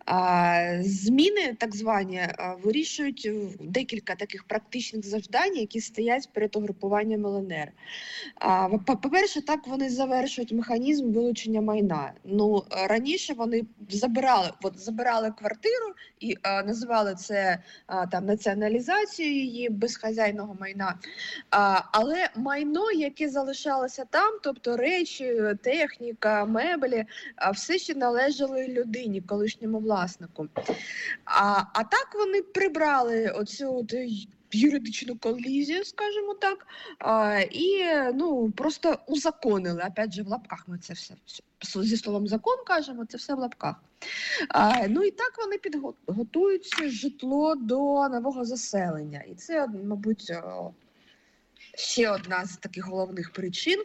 Зміни так звані вирішують декілька таких практичних завдань, які стоять перед угрупуванням ЛНР. По-перше, так вони завершують механізм вилучення майна. Ну, раніше вони забирали квартиру і називали це там націоналізацією її безхазяйного майна. Але майно, яке залишалося там, тобто речі, техніка, меблі, все ще належали людині, колишньому власнику. А так вони прибрали оцю юридичну колізію, скажімо так, і просто узаконили. Опять же, в лапках ми це все зі словом закон кажемо, це все в лапках. І так вони підготують житло до нового заселення. І це, мабуть, ще одна з таких головних причин.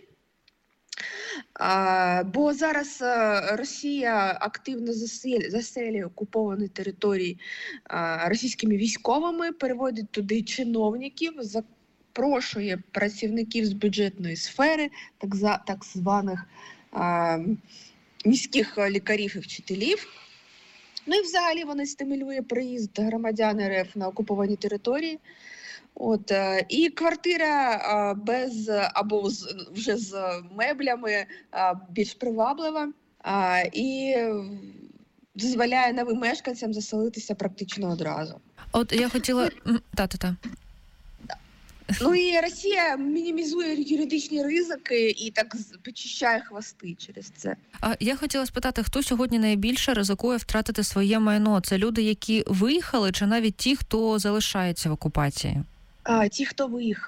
Бо зараз Росія активно заселює окуповані території російськими військовими, переводить туди чиновників, запрошує працівників з бюджетної сфери, так званих міських лікарів і вчителів. Ну і взагалі вони стимулює приїзд громадян РФ на окуповані території. І квартира або вже з меблями більш приваблива і дозволяє новим мешканцям заселитися практично одразу. От я хотіла... Та. Ну і Росія мінімізує юридичні ризики і так почищає хвости через це. Я хотіла спитати, хто сьогодні найбільше ризикує втратити своє майно? Це люди, які виїхали, чи навіть ті, хто залишається в окупації? Ті, хто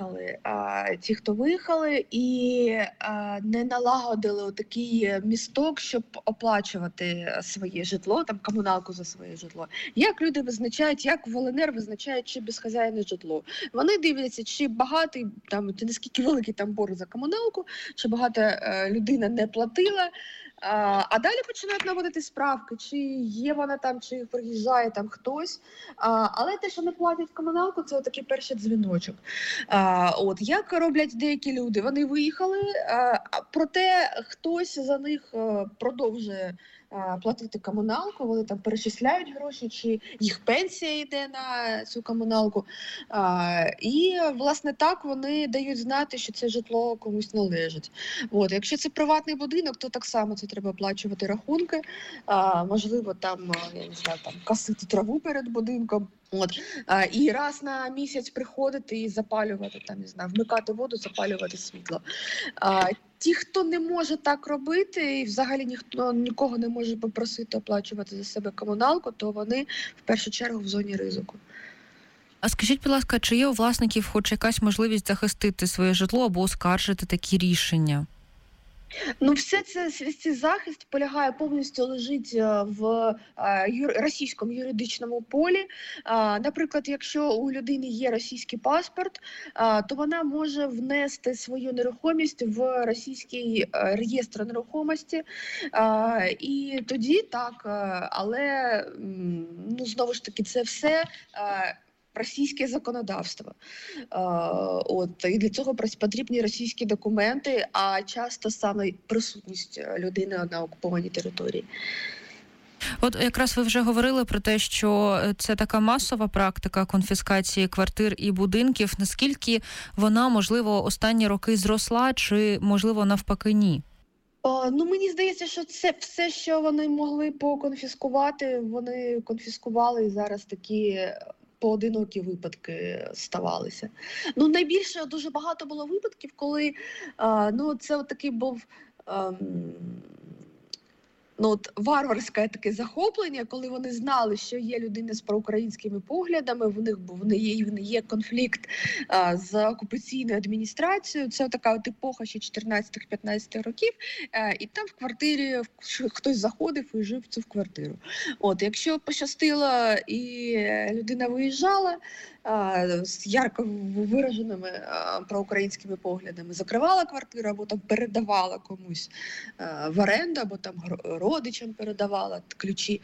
виїхали і не налагодили такий місток, щоб оплачувати своє житло, там комуналку за своє житло. Як люди визначають, як в ЛНР визначають, чи безхазяйне житло? Вони дивляться, чи багатий, чи наскільки великий там борг за комуналку, чи багата людина не платила. А далі починають наводити справки, чи є вона там, чи приїжджає там хтось. Але те, що не платять комуналку, це такий перший дзвіночок. Як роблять деякі люди? Вони виїхали, проте хтось за них продовжує платити комуналку, вони там перечисляють гроші, чи їх пенсія йде на цю комуналку. І, власне, так вони дають знати, що це житло комусь належить. Якщо це приватний будинок, то так само це треба оплачувати рахунки, можливо, косити траву перед будинком. І раз на місяць приходити і запалювати, вмикати воду, запалювати світло. Ті, хто не може так робити, і взагалі нікого не може попросити оплачувати за себе комуналку, то вони в першу чергу в зоні ризику. А скажіть, будь ласка, чи є у власників хоч якась можливість захистити своє житло або оскаржити такі рішення? Цей захист повністю лежить в російському юридичному полі. Наприклад, якщо у людини є російський паспорт, то вона може внести свою нерухомість в російський реєстр нерухомості. І тоді так, але знову ж таки це все російське законодавство. І для цього потрібні російські документи, а часто саме присутність людини на окупованій території. От якраз ви вже говорили про те, що це така масова практика конфіскації квартир і будинків. Наскільки вона, можливо, останні роки зросла, чи, можливо, навпаки, ні? Мені здається, що це все, що вони могли поконфіскувати, вони конфіскували, і зараз такі поодинокі випадки ставалися. Найбільше, дуже багато було випадків, коли це такий був варварське таке захоплення, коли вони знали, що є людина з проукраїнськими поглядами, в неї є конфлікт з окупаційною адміністрацією. Це така епоха ще 14-15 років, і там в квартирі хтось заходив і жив в цю квартиру. Якщо пощастило і людина виїжджала з ярко вираженими проукраїнськими поглядами, закривала квартиру або там передавала комусь в оренду, або там родичам передавала ключі,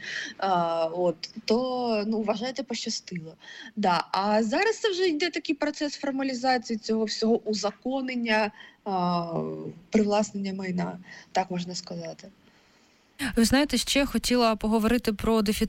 то, вважайте, пощастило. А зараз це вже йде такий процес формалізації цього всього узаконення, привласнення майна, так можна сказати. Ви знаєте, ще хотіла поговорити про дефіцит